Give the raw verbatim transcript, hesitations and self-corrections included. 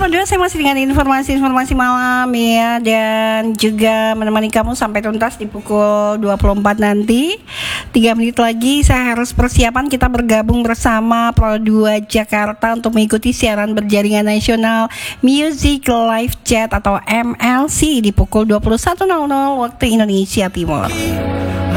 nol dua saya masih dengan informasi-informasi malam ya, dan juga menemani kamu sampai tuntas di pukul dua puluh empat nanti. Tiga menit lagi saya harus persiapan kita bergabung bersama Pro dua Jakarta untuk mengikuti siaran berjaringan nasional Music Live Chat atau M L C di pukul dua puluh satu nol nol waktu Indonesia Timur.